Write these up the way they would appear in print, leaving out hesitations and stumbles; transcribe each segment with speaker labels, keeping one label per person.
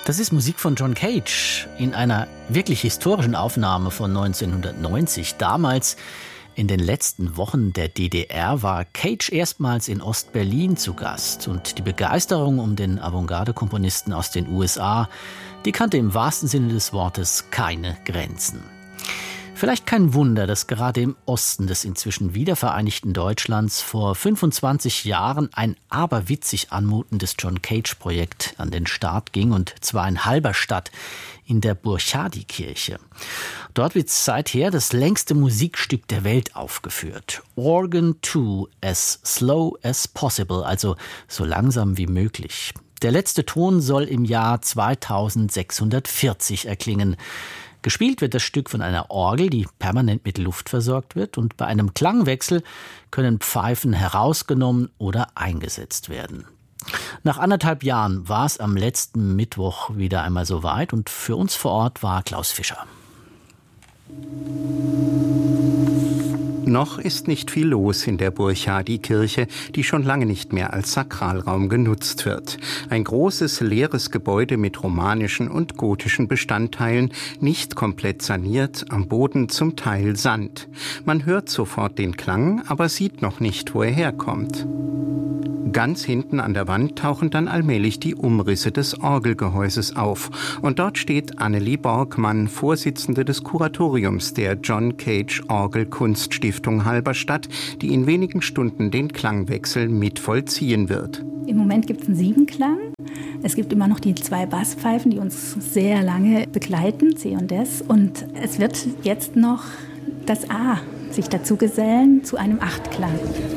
Speaker 1: Das ist Musik von John Cage in einer wirklich historischen Aufnahme von 1990. Damals, in den letzten Wochen der DDR, war Cage erstmals in Ostberlin zu Gast. Und die Begeisterung um den Avantgarde-Komponisten aus den USA, die kannte im wahrsten Sinne des Wortes keine Grenzen. Vielleicht kein Wunder, dass gerade im Osten des inzwischen wiedervereinigten Deutschlands vor 25 Jahren ein aberwitzig anmutendes John Cage-Projekt an den Start ging, und zwar in Halberstadt in der Burchardikirche. Dort wird seither das längste Musikstück der Welt aufgeführt. Organ 2 as slow as possible, also so langsam wie möglich. Der letzte Ton soll im Jahr 2640 erklingen. Gespielt wird das Stück von einer Orgel, die permanent mit Luft versorgt wird, und bei einem Klangwechsel können Pfeifen herausgenommen oder eingesetzt werden. Nach 1,5 Jahren war es am letzten Mittwoch wieder einmal soweit, und für uns vor Ort war Klaus Fischer.
Speaker 2: Noch ist nicht viel los in der Burchardikirche, die schon lange nicht mehr als Sakralraum genutzt wird. Ein großes, leeres Gebäude mit romanischen und gotischen Bestandteilen, nicht komplett saniert, am Boden zum Teil Sand. Man hört sofort den Klang, aber sieht noch nicht, wo er herkommt. Ganz hinten an der Wand tauchen dann allmählich die Umrisse des Orgelgehäuses auf. Und dort steht Annelie Borgmann, Vorsitzende des Kuratoriums der John Cage Orgelkunststiftung Halberstadt, die in wenigen Stunden den Klangwechsel mit vollziehen wird.
Speaker 3: Im Moment gibt es einen Siebenklang. Es gibt immer noch die 2 Basspfeifen, die uns sehr lange begleiten, C und S. Und es wird jetzt noch das A sich dazu gesellen zu einem 8-Klang.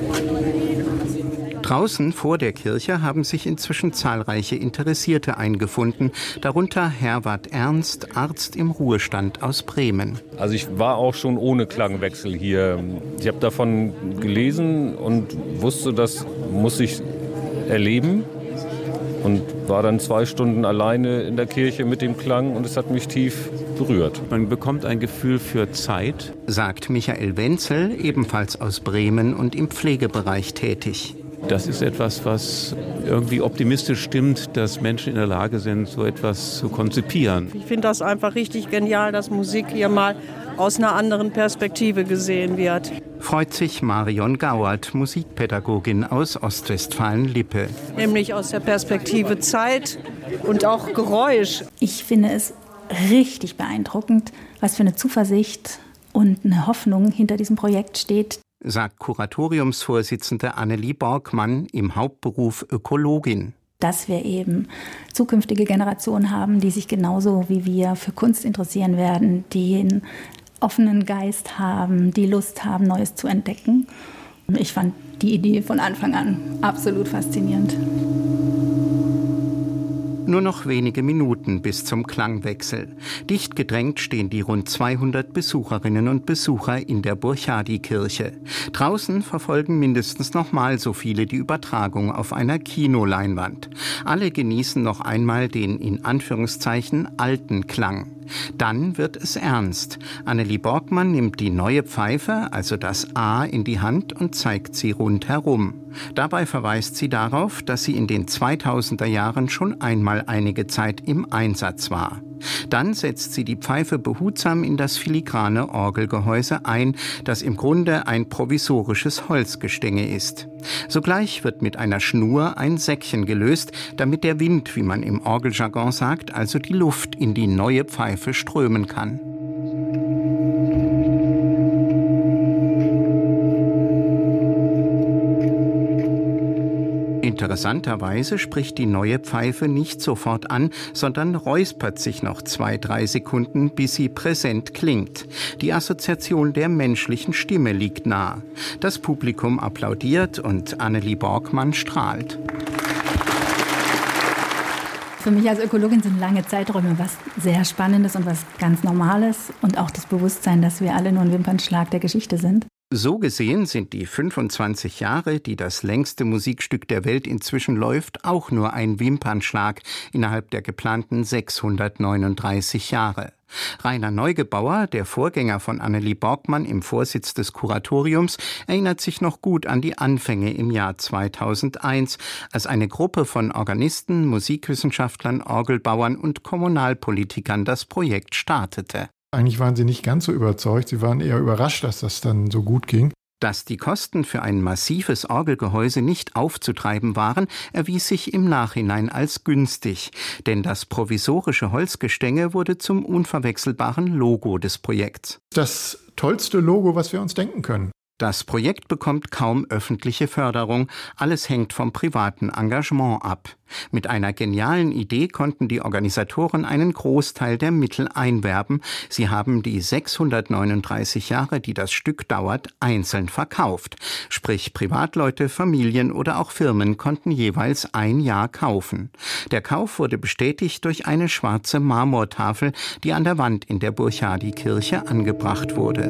Speaker 2: Draußen vor der Kirche haben sich inzwischen zahlreiche Interessierte eingefunden, darunter Herwart Ernst, Arzt im Ruhestand aus Bremen.
Speaker 4: Also ich war auch schon ohne Klangwechsel hier. Ich habe davon gelesen und wusste, das muss ich erleben, und war dann 2 Stunden alleine in der Kirche mit dem Klang, und es hat mich tief berührt.
Speaker 5: Man bekommt ein Gefühl für Zeit,
Speaker 2: sagt Michael Wenzel, ebenfalls aus Bremen und im Pflegebereich tätig.
Speaker 5: Das ist etwas, was irgendwie optimistisch stimmt, dass Menschen in der Lage sind, so etwas zu konzipieren.
Speaker 6: Ich finde das einfach richtig genial, dass Musik hier mal aus einer anderen Perspektive gesehen wird.
Speaker 2: Freut sich Marion Gauert, Musikpädagogin aus Ostwestfalen-Lippe.
Speaker 6: Nämlich aus der Perspektive Zeit und auch Geräusch.
Speaker 3: Ich finde es richtig beeindruckend, was für eine Zuversicht und eine Hoffnung hinter diesem Projekt steht,
Speaker 2: sagt Kuratoriumsvorsitzende Annelie Borgmann, im Hauptberuf Ökologin.
Speaker 3: Dass wir eben zukünftige Generationen haben, die sich genauso wie wir für Kunst interessieren werden, die einen offenen Geist haben, die Lust haben, Neues zu entdecken. Ich fand die Idee von Anfang an absolut faszinierend.
Speaker 2: Nur noch wenige Minuten bis zum Klangwechsel. Dicht gedrängt stehen die rund 200 Besucherinnen und Besucher in der Burchardikirche. Draußen verfolgen mindestens noch mal so viele die Übertragung auf einer Kinoleinwand. Alle genießen noch einmal den in Anführungszeichen alten Klang. Dann wird es ernst. Annelie Borgmann nimmt die neue Pfeife, also das A, in die Hand und zeigt sie rundherum. Dabei verweist sie darauf, dass sie in den 2000er Jahren schon einmal einige Zeit im Einsatz war. Dann setzt sie die Pfeife behutsam in das filigrane Orgelgehäuse ein, das im Grunde ein provisorisches Holzgestänge ist. Sogleich wird mit einer Schnur ein Säckchen gelöst, damit der Wind, wie man im Orgeljargon sagt, also die Luft in die neue Pfeife strömen kann. Interessanterweise spricht die neue Pfeife nicht sofort an, sondern räuspert sich noch 2-3 Sekunden, bis sie präsent klingt. Die Assoziation der menschlichen Stimme liegt nah. Das Publikum applaudiert und Annelie Borgmann strahlt.
Speaker 3: Für mich als Ökologin sind lange Zeiträume was sehr Spannendes und was ganz Normales, und auch das Bewusstsein, dass wir alle nur ein Wimpernschlag der Geschichte sind.
Speaker 2: So gesehen sind die 25 Jahre, die das längste Musikstück der Welt inzwischen läuft, auch nur ein Wimpernschlag innerhalb der geplanten 639 Jahre. Rainer Neugebauer, der Vorgänger von Annelie Borgmann im Vorsitz des Kuratoriums, erinnert sich noch gut an die Anfänge im Jahr 2001, als eine Gruppe von Organisten, Musikwissenschaftlern, Orgelbauern und Kommunalpolitikern das Projekt startete.
Speaker 7: Eigentlich waren sie nicht ganz so überzeugt, sie waren eher überrascht, dass das dann so gut ging.
Speaker 2: Dass die Kosten für ein massives Orgelgehäuse nicht aufzutreiben waren, erwies sich im Nachhinein als günstig. Denn das provisorische Holzgestänge wurde zum unverwechselbaren Logo des Projekts.
Speaker 7: Das tollste Logo, was wir uns denken können.
Speaker 2: Das Projekt bekommt kaum öffentliche Förderung, alles hängt vom privaten Engagement ab. Mit einer genialen Idee konnten die Organisatoren einen Großteil der Mittel einwerben. Sie haben die 639 Jahre, die das Stück dauert, einzeln verkauft. Sprich, Privatleute, Familien oder auch Firmen konnten jeweils ein Jahr kaufen. Der Kauf wurde bestätigt durch eine schwarze Marmortafel, die an der Wand in der Burchardikirche angebracht wurde.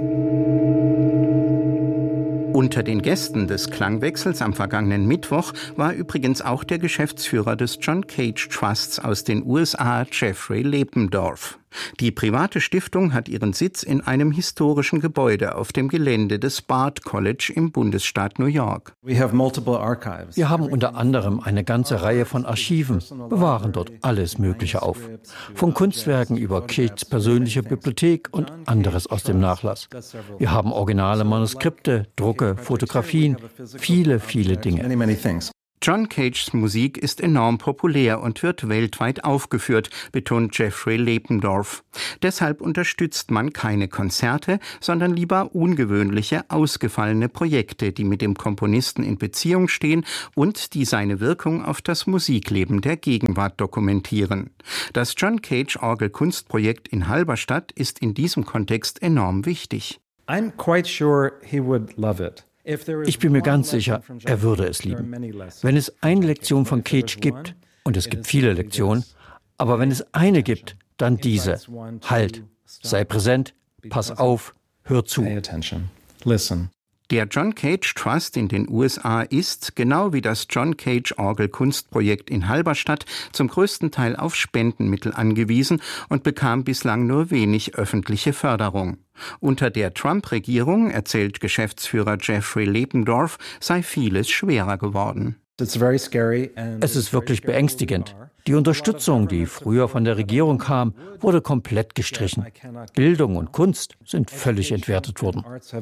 Speaker 2: Unter den Gästen des Klangwechsels am vergangenen Mittwoch war übrigens auch der Geschäftsführer des John Cage Trusts aus den USA, Jeffrey Lependorf. Die private Stiftung hat ihren Sitz in einem historischen Gebäude auf dem Gelände des Bard College im Bundesstaat New York.
Speaker 8: Wir haben unter anderem eine ganze Reihe von Archiven, bewahren dort alles Mögliche auf. Von Kunstwerken über Cages persönliche Bibliothek und anderes aus dem Nachlass. Wir haben originale Manuskripte, Drucke, Fotografien, viele Dinge.
Speaker 2: John Cages Musik ist enorm populär und wird weltweit aufgeführt, betont Jeffrey Lependorf. Deshalb unterstützt man keine Konzerte, sondern lieber ungewöhnliche, ausgefallene Projekte, die mit dem Komponisten in Beziehung stehen und die seine Wirkung auf das Musikleben der Gegenwart dokumentieren. Das John Cage Orgelkunstprojekt in Halberstadt ist in diesem Kontext enorm wichtig.
Speaker 8: I'm quite sure he would love it.
Speaker 9: Ich bin mir ganz sicher, er würde es lieben. Wenn es eine Lektion von Cage gibt, und es gibt viele Lektionen, aber wenn es eine gibt, dann diese. Halt, sei präsent, pass auf, hör zu.
Speaker 2: Der John Cage Trust in den USA ist, genau wie das John Cage Orgelkunstprojekt in Halberstadt, zum größten Teil auf Spendenmittel angewiesen und bekam bislang nur wenig öffentliche Förderung. Unter der Trump-Regierung, erzählt Geschäftsführer Jeffrey Lependorf, sei vieles schwerer geworden.
Speaker 9: Es ist wirklich beängstigend. Die Unterstützung, die früher von der Regierung kam, wurde komplett gestrichen. Bildung und Kunst sind völlig entwertet worden.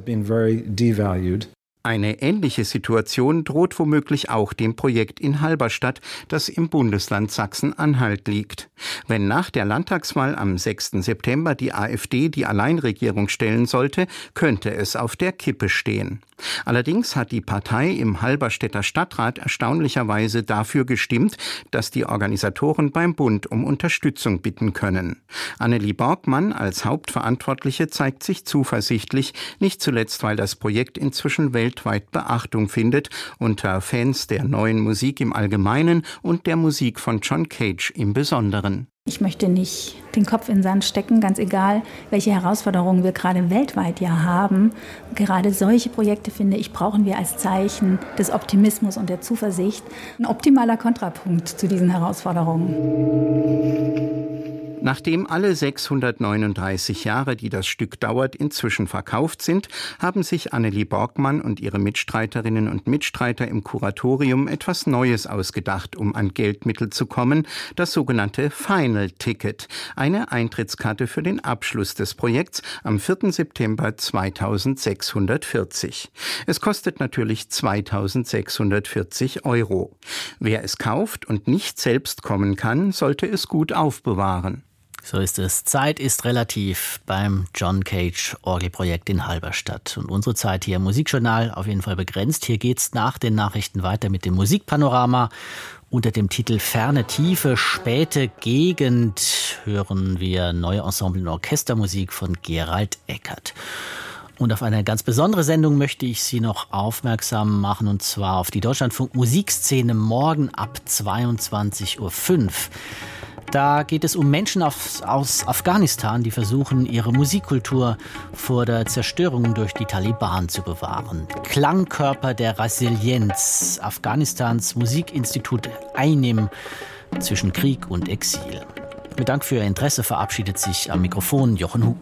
Speaker 2: Eine ähnliche Situation droht womöglich auch dem Projekt in Halberstadt, das im Bundesland Sachsen-Anhalt liegt. Wenn nach der Landtagswahl am 6. September die AfD die Alleinregierung stellen sollte, könnte es auf der Kippe stehen. Allerdings hat die Partei im Halberstädter Stadtrat erstaunlicherweise dafür gestimmt, dass die Organisatoren beim Bund um Unterstützung bitten können. Annelie Borgmann als Hauptverantwortliche zeigt sich zuversichtlich, nicht zuletzt, weil das Projekt inzwischen weltweit Beachtung findet, unter Fans der neuen Musik im Allgemeinen und der Musik von John Cage im Besonderen.
Speaker 3: Ich möchte nicht den Kopf in den Sand stecken, ganz egal, welche Herausforderungen wir gerade weltweit ja haben. Gerade solche Projekte, finde ich, brauchen wir als Zeichen des Optimismus und der Zuversicht. Ein optimaler Kontrapunkt zu diesen Herausforderungen.
Speaker 2: Nachdem alle 639 Jahre, die das Stück dauert, inzwischen verkauft sind, haben sich Annelie Borgmann und ihre Mitstreiterinnen und Mitstreiter im Kuratorium etwas Neues ausgedacht, um an Geldmittel zu kommen, das sogenannte Final Ticket, eine Eintrittskarte für den Abschluss des Projekts am 4. September 2640. Es kostet natürlich 2640 €. Wer es kauft und nicht selbst kommen kann, sollte es gut aufbewahren.
Speaker 1: So ist es. Zeit ist relativ beim John Cage Orgelprojekt in Halberstadt. Und unsere Zeit hier im Musikjournal auf jeden Fall begrenzt. Hier geht's nach den Nachrichten weiter mit dem Musikpanorama. Unter dem Titel Ferne Tiefe, späte Gegend hören wir neue Ensemble- und Orchestermusik von Gerald Eckert. Und auf eine ganz besondere Sendung möchte ich Sie noch aufmerksam machen, und zwar auf die Deutschlandfunk Musikszene morgen ab 22:05 Uhr. Da geht es um Menschen aus Afghanistan, die versuchen, ihre Musikkultur vor der Zerstörung durch die Taliban zu bewahren. Klangkörper der Resilienz, Afghanistans Musikinstitut Einim zwischen Krieg und Exil. Mit Dank für Ihr Interesse verabschiedet sich am Mikrofon Jochen Hug.